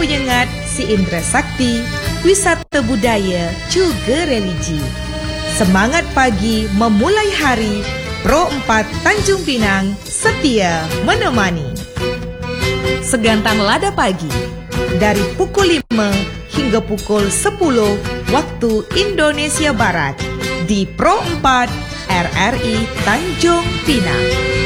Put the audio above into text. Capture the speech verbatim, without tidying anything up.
penyengat si Indra Sakti, wisata budaya juga religi. Semangat pagi memulai hari, Pro empat Tanjung Pinang setia menemani. Segantang lada pagi dari pukul lima hingga pukul sepuluh waktu Indonesia Barat di Pro empat R R I Tanjung Pinang.